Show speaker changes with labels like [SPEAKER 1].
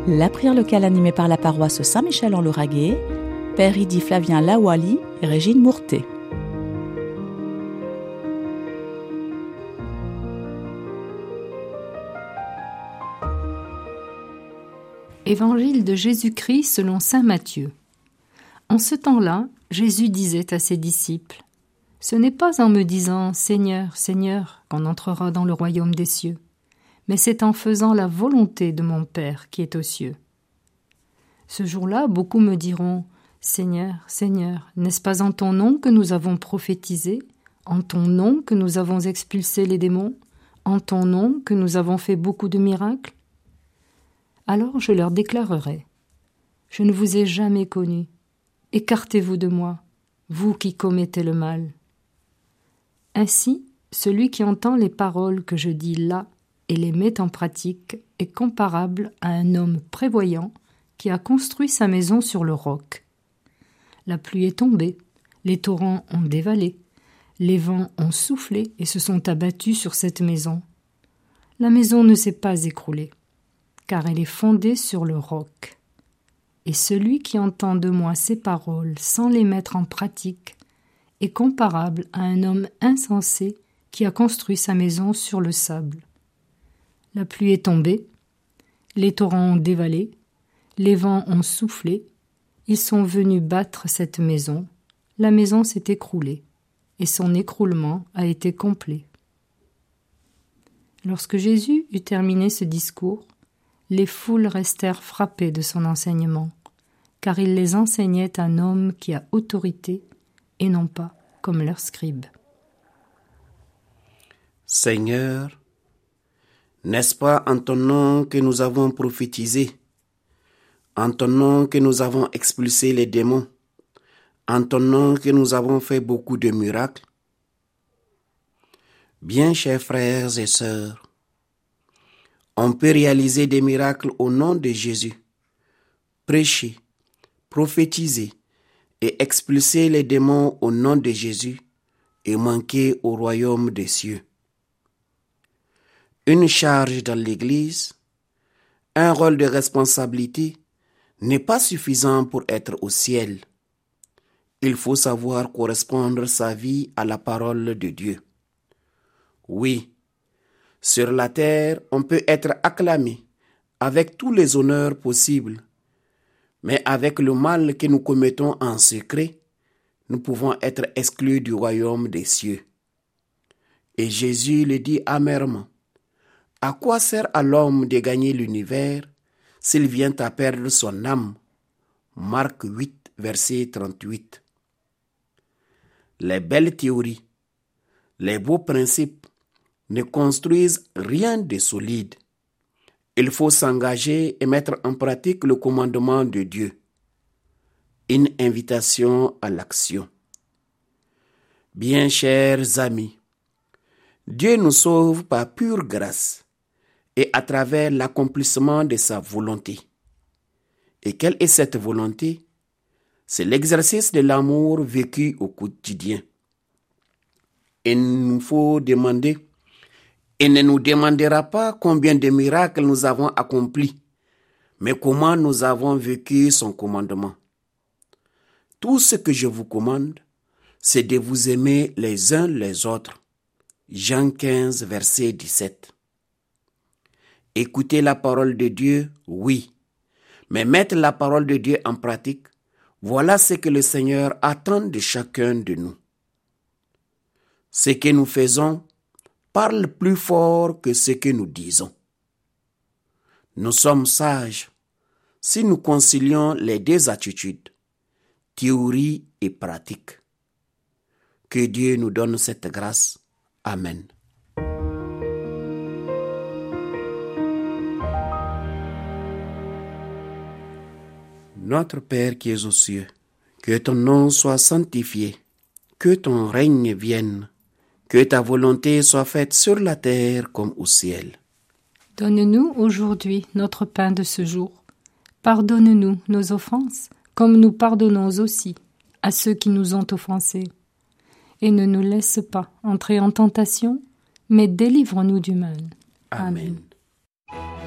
[SPEAKER 1] La prière locale animée par la paroisse Saint-Michel en Lauragais, Père Idi Flavien Lawali et Régine Mourté.
[SPEAKER 2] Évangile de Jésus-Christ selon saint Matthieu. En ce temps-là, Jésus disait à ses disciples : « Ce n'est pas en me disant « Seigneur, Seigneur » qu'on entrera dans le royaume des cieux, mais c'est en faisant la volonté de mon Père qui est aux cieux. Ce jour-là, beaucoup me diront : Seigneur, Seigneur, n'est-ce pas en ton nom que nous avons prophétisé, en ton nom que nous avons expulsé les démons, en ton nom que nous avons fait beaucoup de miracles ? Alors je leur déclarerai : je ne vous ai jamais connus. Écartez-vous de moi, vous qui commettez le mal. Ainsi, celui qui entend les paroles que je dis là et les met en pratique est comparable à un homme prévoyant qui a construit sa maison sur le roc. La pluie est tombée, les torrents ont dévalé, les vents ont soufflé et se sont abattus sur cette maison. La maison ne s'est pas écroulée, car elle est fondée sur le roc. Et celui qui entend de moi ces paroles sans les mettre en pratique est comparable à un homme insensé qui a construit sa maison sur le sable. La pluie est tombée, les torrents ont dévalé, les vents ont soufflé, ils sont venus battre cette maison, la maison s'est écroulée, et son écroulement a été complet. Lorsque Jésus eut terminé ce discours, les foules restèrent frappées de son enseignement, car il les enseignait un homme qui a autorité et non pas comme leurs scribes.
[SPEAKER 3] Seigneur, n'est-ce pas en ton nom que nous avons prophétisé, en ton nom que nous avons expulsé les démons, en ton nom que nous avons fait beaucoup de miracles ? Bien, chers frères et sœurs, on peut réaliser des miracles au nom de Jésus, prêcher, prophétiser et expulser les démons au nom de Jésus et manquer au royaume des cieux. Une charge dans l'Église, un rôle de responsabilité n'est pas suffisant pour être au ciel. Il faut savoir correspondre sa vie à la parole de Dieu. Oui, sur la terre, on peut être acclamé avec tous les honneurs possibles, mais avec le mal que nous commettons en secret, nous pouvons être exclus du royaume des cieux. Et Jésus le dit amèrement : à quoi sert à l'homme de gagner l'univers s'il vient à perdre son âme ? Marc 8, verset 38. Les belles théories, les beaux principes ne construisent rien de solide. Il faut s'engager et mettre en pratique le commandement de Dieu. Une invitation à l'action. Bien chers amis, Dieu nous sauve par pure grâce et à travers l'accomplissement de sa volonté. Et quelle est cette volonté ? C'est l'exercice de l'amour vécu au quotidien. Il nous faut demander. Il ne nous demandera pas combien de miracles nous avons accomplis, mais comment nous avons vécu son commandement. Tout ce que je vous commande, c'est de vous aimer les uns les autres. Jean 15, verset 17. Écouter la parole de Dieu, oui, mais mettre la parole de Dieu en pratique, voilà ce que le Seigneur attend de chacun de nous. Ce que nous faisons parle plus fort que ce que nous disons. Nous sommes sages si nous concilions les deux attitudes, théorie et pratique. Que Dieu nous donne cette grâce. Amen. Notre Père qui es aux cieux, que ton nom soit sanctifié, que ton règne vienne, que ta volonté soit faite sur la terre comme au ciel.
[SPEAKER 2] Donne-nous aujourd'hui notre pain de ce jour. Pardonne-nous nos offenses, comme nous pardonnons aussi à ceux qui nous ont offensés. Et ne nous laisse pas entrer en tentation, mais délivre-nous du mal.
[SPEAKER 3] Amen.